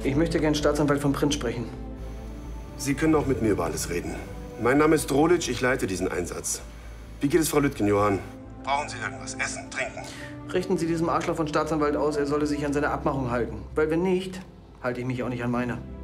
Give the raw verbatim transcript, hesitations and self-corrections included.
Ich möchte gern Staatsanwalt von Prinz sprechen. Sie können auch mit mir über alles reden. Mein Name ist Drolic, ich leite diesen Einsatz. Wie geht es Frau Lütgen, Johann? Brauchen Sie irgendwas? Essen, trinken? Richten Sie diesem Arschloch von Staatsanwalt aus, er solle sich an seine Abmachung halten. Weil wenn nicht, halte ich mich auch nicht an meine.